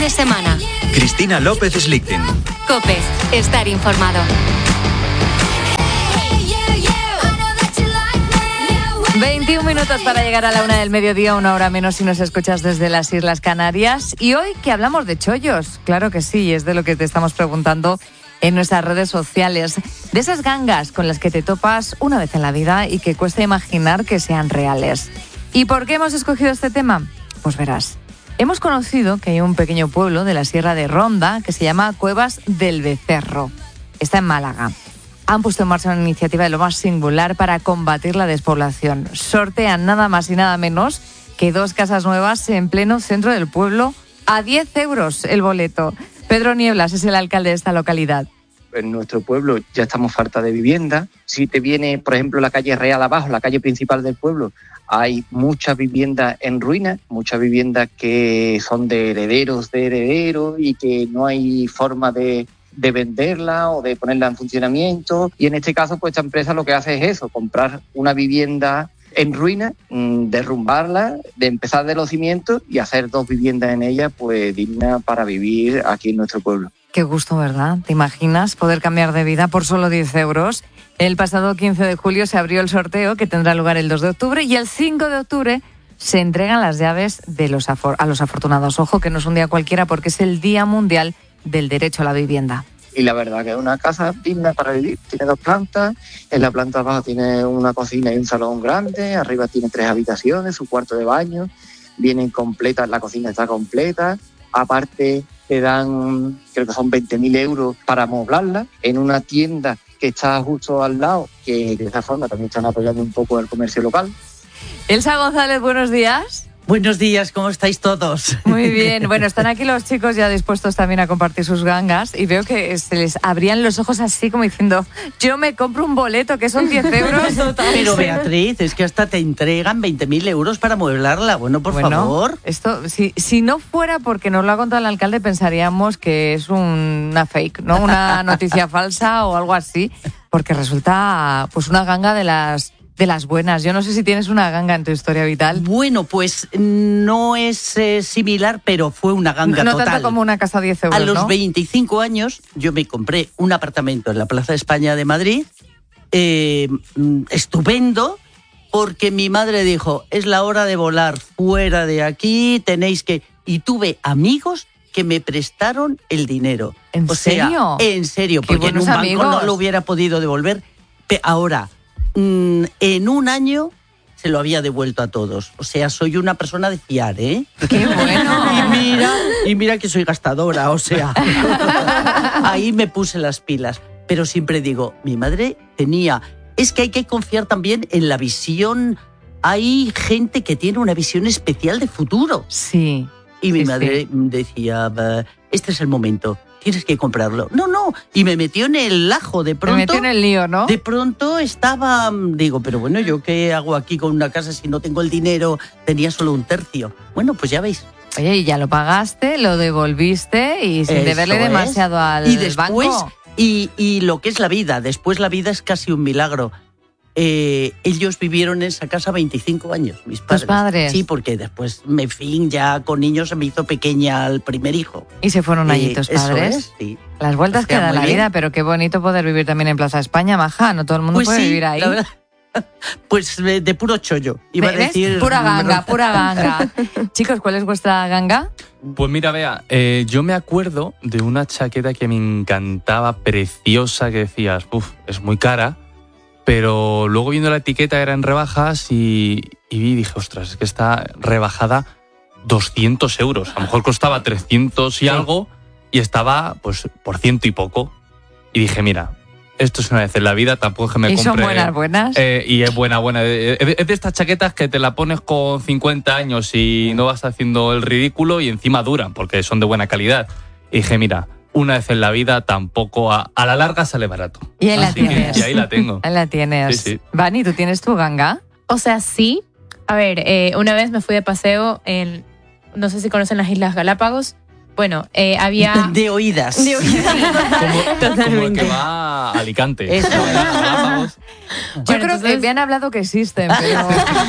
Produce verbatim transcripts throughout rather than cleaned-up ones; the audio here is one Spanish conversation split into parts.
de semana. Cristina López Slichting. COPE, estar informado. veintiún minutos para llegar a la una del mediodía, una hora menos si nos escuchas desde las Islas Canarias. Y hoy que hablamos de chollos, claro que sí, es de lo que te estamos preguntando en nuestras redes sociales. De esas gangas con las que te topas una vez en la vida y que cuesta imaginar que sean reales. ¿Y por qué hemos escogido este tema? Pues verás, hemos conocido que hay un pequeño pueblo de la Sierra de Ronda que se llama Cuevas del Becerro. Está en Málaga. Han puesto en marcha una iniciativa de lo más singular para combatir la despoblación. Sortean nada más y nada menos que dos casas nuevas en pleno centro del pueblo a diez euros el boleto. Pedro Nieblas es el alcalde de esta localidad. En nuestro pueblo ya estamos falta de vivienda. Si te viene, por ejemplo, la calle Real abajo, la calle principal del pueblo, hay muchas viviendas en ruinas, muchas viviendas que son de herederos de herederos y que no hay forma de... de venderla o de ponerla en funcionamiento. Y en este caso, pues esta empresa lo que hace es eso, comprar una vivienda en ruina, derrumbarla, de empezar de los cimientos y hacer dos viviendas en ella, pues dignas para vivir aquí en nuestro pueblo. Qué gusto, ¿verdad? ¿Te imaginas poder cambiar de vida por solo diez euros? El pasado quince de julio se abrió el sorteo que tendrá lugar el dos de octubre y el cinco de octubre se entregan las llaves de los afor- a los afortunados. Ojo, que no es un día cualquiera porque es el Día Mundial del Derecho a la Vivienda. Y la verdad que es una casa digna para vivir. Tiene dos plantas, en la planta abajo tiene una cocina y un salón grande, arriba tiene tres habitaciones, su cuarto de baño, vienen completas, la cocina está completa, aparte te dan, creo que son veinte mil euros para amoblarla, en una tienda que está justo al lado, que de esa forma también están apoyando un poco el comercio local. Elsa González, buenos días. Buenos días, ¿cómo estáis todos? Muy bien, bueno, están aquí los chicos ya dispuestos también a compartir sus gangas y veo que se les abrían los ojos así como diciendo, yo me compro un boleto que son diez euros. Pero Beatriz, es que hasta te entregan veinte mil euros para mueblarla, bueno, por bueno, favor. Esto, si, si no fuera porque nos lo ha contado el alcalde, pensaríamos que es un, una fake, ¿no? Una noticia falsa o algo así, porque resulta pues una ganga de las... de las buenas. Yo no sé si tienes una ganga en tu historia vital. Bueno, pues no es eh, similar, pero fue una ganga no, no total. No tanto como una casa a diez euros, A los ¿no? veinticinco años yo me compré un apartamento en la Plaza de España de Madrid, eh, estupendo, porque mi madre dijo, es la hora de volar fuera de aquí, tenéis que... Y tuve amigos que me prestaron el dinero. ¿En o serio? Sea, en serio, Qué porque en un banco amigos. no lo hubiera podido devolver. Ahora... en un año se lo había devuelto a todos. O sea, soy una persona de fiar, ¿eh? ¡Qué bueno! Y mira, y mira que soy gastadora, o sea, ahí me puse las pilas. Pero siempre digo, mi madre tenía... Es que hay que confiar también en la visión. Hay gente que tiene una visión especial de futuro. Sí. Y mi sí, madre sí. decía, este es el momento. Tienes que comprarlo. No, no. Y me metió en el ajo de pronto. Me metió en el lío, ¿no? De pronto estaba, digo, pero bueno, ¿yo qué hago aquí con una casa si no tengo el dinero? Tenía solo un tercio. Bueno, pues ya veis. Oye, y ya lo pagaste, lo devolviste y sin Eso deberle es. demasiado al y después, banco. Y, y lo que es la vida, después la vida es casi un milagro. Eh, ellos vivieron en esa casa veinticinco años, mis padres. ¿Tus padres? Sí, porque después, me fin, ya con niños se me hizo pequeña el primer hijo. Y se fueron allí Eh, tus eso padres. es, sí. Las vueltas O que sea, da muy la bien. vida, pero qué bonito poder vivir también en Plaza España, maja. No todo el mundo Pues puede sí, vivir ahí. la verdad. Pues de, de puro chollo. Iba a ¿Ves? decir. Pura ganga, pura ganga. Chicos, ¿cuál es vuestra ganga? Pues mira, Bea, eh, yo me acuerdo de una chaqueta que me encantaba, preciosa, que decías, uff, es muy cara, pero luego viendo la etiqueta era en rebajas y, y vi y dije, ostras, es que está rebajada doscientos euros. A lo mejor costaba trescientos y sí. algo y estaba pues por ciento y poco. Y dije, mira, esto es una vez en la vida, tampoco es que me ¿Y compre... son buenas, buenas? Eh, y es buena, buena. Es de estas chaquetas que te la pones con cincuenta años y no vas haciendo el ridículo y encima duran, porque son de buena calidad. Y dije, mira, una vez en la vida tampoco, a, a la larga sale barato. Y ahí la Así que- tienes. y ahí la tengo. Ahí la tienes. Sí, sí. Vani, ¿tú tienes tu ganga? O sea, sí. A ver, eh, una vez me fui de paseo en, no sé si conocen las Islas Galápagos, bueno, eh, había... De oídas. De oídas. Como, como el que va a Alicante. Eso. Yo Bueno, creo entonces- que me han hablado que existen, pero...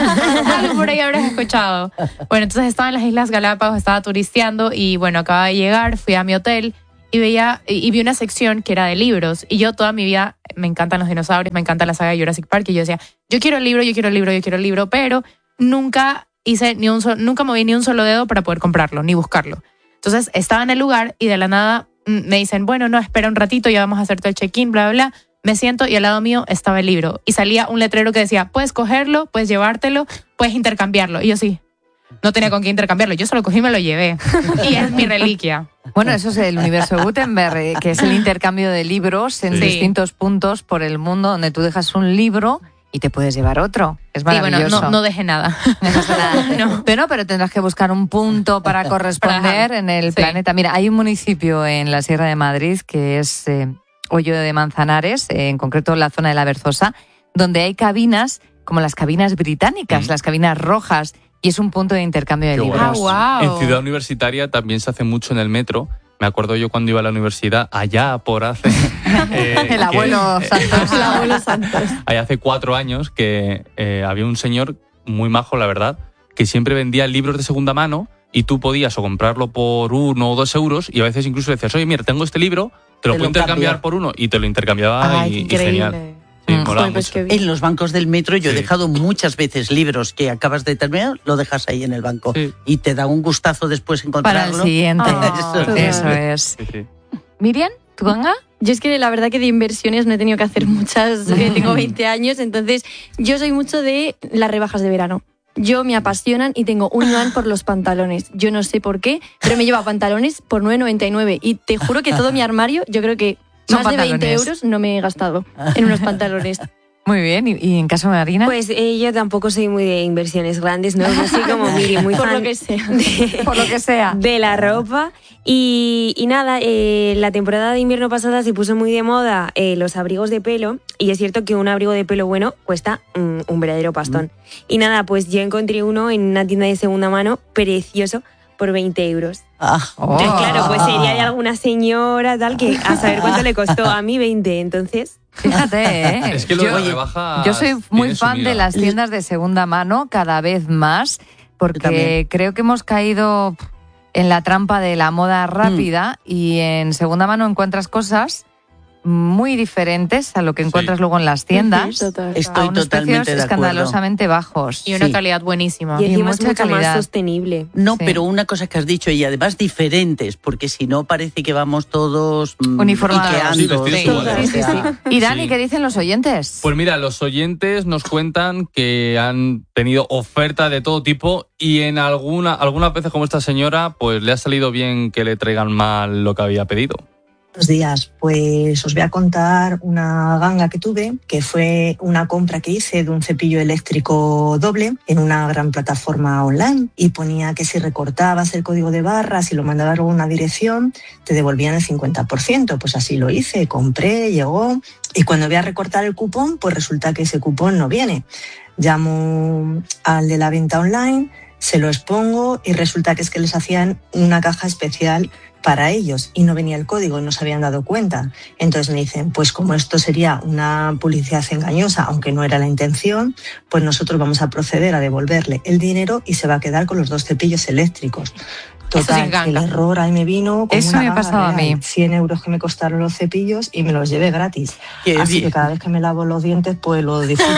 Algo por ahí habrás escuchado. Bueno, entonces estaba en las Islas Galápagos, estaba turisteando y bueno, acababa de llegar, fui a mi hotel y veía y, y vi una sección que era de libros. Y yo toda mi vida me encantan los dinosaurios, me encanta la saga de Jurassic Park y yo decía, yo quiero el libro, yo quiero el libro, yo quiero el libro, pero nunca hice ni un sol- nunca moví ni un solo dedo para poder comprarlo, ni buscarlo. Entonces estaba en el lugar y de la nada mm, me dicen, bueno, no, espera un ratito, ya vamos a hacerte el check-in, bla, bla, bla. Me siento y al lado mío estaba el libro. Y salía un letrero que decía, puedes cogerlo, puedes llevártelo, puedes intercambiarlo. Y yo sí, no tenía con qué intercambiarlo. Yo solo cogí y me lo llevé. Y es mi reliquia. Bueno, eso es el universo de Gutenberg, eh, que es el intercambio de libros en Sí. distintos puntos por el mundo donde tú dejas un libro y te puedes llevar otro. Es Y bueno, maravilloso. no, no dejé nada. No pasa nada. No. Pero no, pero tendrás que buscar un punto para corresponder dejar. en el Sí. planeta. Mira, hay un municipio en la Sierra de Madrid que es eh, Hoyo de Manzanares, eh, en concreto la zona de la Berzosa, donde hay cabinas como las cabinas británicas, Mm. las cabinas rojas, y es un punto de intercambio de Qué libros. bueno. Ah, wow. En Ciudad Universitaria también se hace mucho en el metro. Me acuerdo yo cuando iba a la universidad, allá por hace... eh, El que- abuelo Santos. El abuelo Santos. Allá hace cuatro años que eh, había un señor muy majo, la verdad, que siempre vendía libros de segunda mano y tú podías o comprarlo por uno o dos euros y a veces incluso decías, oye, mira, tengo este libro, te lo Te puedo lo intercambiar cambio. por uno y te lo intercambiaba Ay, y, qué y genial. increíble. Sí, Mm. molaba Joder, pues mucho. qué bien. En los bancos del metro yo he Sí. dejado muchas veces libros que acabas de terminar, lo dejas ahí en el banco. Sí. Y te da un gustazo después Para encontrarlo. el siguiente. Ah, Eso Eso es. es. Sí, sí. Miriam, ¿tú, Ganga? Yo es que la verdad que de inversiones no he tenido que hacer muchas, eh, tengo veinte años, entonces yo soy mucho de las rebajas de verano. Yo me apasionan y tengo un imán por los pantalones. Yo no sé por qué, pero me lleva pantalones por nueve noventa y nueve y te juro que todo mi armario, yo creo que Son más de veinte pantalones. euros no me he gastado en unos pantalones. Muy bien. ¿Y, y en caso de Marina? Pues eh, yo tampoco soy muy de inversiones grandes, ¿no? Yo soy como Miri, muy Por fan lo que sea. de, por lo que sea. de la ropa. Y, y nada, eh, la temporada de invierno pasada se puso muy de moda eh, los abrigos de pelo. Y es cierto que un abrigo de pelo bueno cuesta mm, un verdadero pastón. Y nada, pues yo encontré uno en una tienda de segunda mano, precioso, por veinte euros. Ah, Oh. Entonces, claro, pues sería de alguna señora tal que a saber cuánto le costó a mí veinte. Entonces, Fíjate, ¿eh? Es que lo de yo, las rebajas yo soy muy tiene su fan de miga. las tiendas de segunda mano cada vez más, Yo porque también. creo que hemos caído en la trampa de la moda rápida y en segunda mano encuentras cosas muy diferentes a lo que Sí. encuentras luego en las tiendas. Total. Estoy a unos totalmente precios de acuerdo. escandalosamente bajos. Y una Sí. calidad buenísima. y encima es mucha mucho calidad. más sostenible. No, Sí. pero una cosa que has dicho y además diferentes, porque si no parece que vamos todos mm, Uniformados. iqueando. Sí, vestidos Sí, iguales. o sea, Y Dani, Sí. ¿qué dicen los oyentes? Pues mira, los oyentes nos cuentan que han tenido oferta de todo tipo y en alguna, algunas veces como esta señora, pues le ha salido bien que le traigan mal lo que había pedido. Buenos días, pues os voy a contar una ganga que tuve, que fue una compra que hice de un cepillo eléctrico doble en una gran plataforma online y ponía que si recortabas el código de barras y lo mandabas a una dirección te devolvían el cincuenta por ciento. Pues así lo hice, compré, llegó y cuando voy a recortar el cupón, pues resulta que ese cupón no viene. Llamo al de la venta online, se lo expongo y resulta que es que les hacían una caja especial para ellos y no venía el código y no se habían dado cuenta. Entonces me dicen, pues como esto sería una publicidad engañosa, aunque no era la intención, pues nosotros vamos a proceder a devolverle el dinero y se va a quedar con los dos cepillos eléctricos. Eso sí Total, es ganga. el error ahí me vino como Eso una me ha ganga pasado a real. mí. cien euros que me costaron los cepillos y me los llevé gratis. Qué Así bien. que cada vez que me lavo los dientes, pues lo disfruto.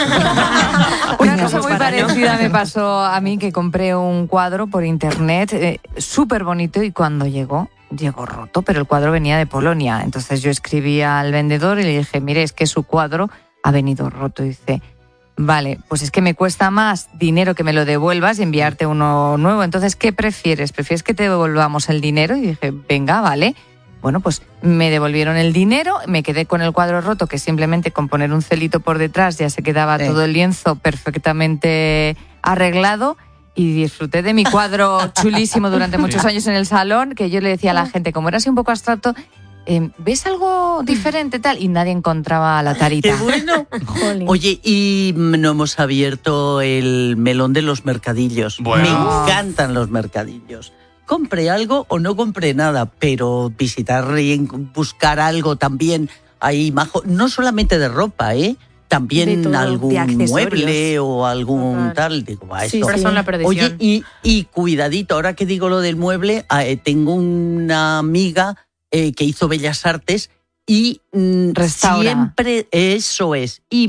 Una Venga, cosa pues muy para, ¿no? parecida me pasó a mí, que compré un cuadro por internet eh, súper bonito y cuando llegó, llegó roto, pero el cuadro venía de Polonia. Entonces yo escribí al vendedor y le dije, mire, es que su cuadro ha venido roto. Y dice, vale, pues es que me cuesta más dinero que me lo devuelvas y enviarte uno nuevo. Entonces, ¿qué prefieres? ¿Prefieres que te devolvamos el dinero? Y dije, venga, vale. Bueno, pues me devolvieron el dinero, me quedé con el cuadro roto, que simplemente con poner un celito por detrás ya se quedaba Sí. todo el lienzo perfectamente arreglado y disfruté de mi cuadro chulísimo durante muchos años en el salón, que yo le decía a la gente, como era así un poco abstracto, eh, ¿ves algo diferente tal? Y nadie encontraba la tarita. Qué bueno. Jolín. Oye, y no hemos abierto el melón de los mercadillos. Bueno. Me encantan los mercadillos. compre algo o no compre nada, pero visitar y buscar algo también ahí majo, no solamente de ropa, ¿eh? También todo, algún de mueble o algún Total. tal, digo, va, Sí, esto. pero son la perdición. Oye, y, y cuidadito, ahora que digo lo del mueble, eh, tengo una amiga eh, que hizo Bellas Artes y mm, Restaura. siempre, eso es, y